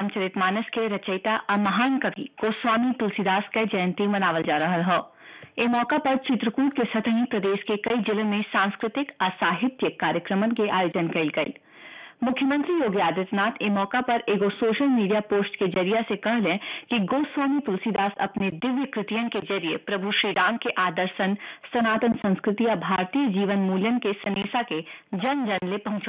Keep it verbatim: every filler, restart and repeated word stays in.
रामचरितमानस के रचयिता आ महान कवि गोस्वामी तुलसीदास के जयंती मनावल जा रहा है। ए मौका पर चित्रकूट के सतही प्रदेश के कई जिलों में सांस्कृतिक और साहित्यिक कार्यक्रमों के आयोजन कल गयी। मुख्यमंत्री योगी आदित्यनाथ ए मौका पर एगो सोशल मीडिया पोस्ट के जरिया से कहले कि गोस्वामी तुलसीदास अपने दिव्य कृतियन के जरिए प्रभु श्री राम के आदर्शन, सनातन संस्कृति और भारतीय जीवन मूल्यन के सनेसा के जन जन ले पहुंचा